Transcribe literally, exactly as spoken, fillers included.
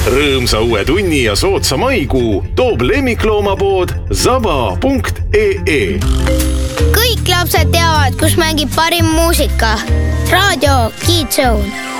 Rõõmsa uue tunni ja sootsa maikuu toob lemmikloomapood zaba punkt ee. Kõik lapsed teavad, kus mängib parim muusika. Raadio Kids Zone.